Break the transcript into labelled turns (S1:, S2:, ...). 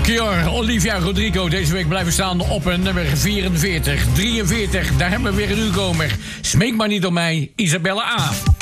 S1: Melchior, Olivia Rodrigo. Deze week blijven staan op nummer 44. 43, daar hebben we weer een nieuwkomer. Smeek maar niet op mij, Isabella A.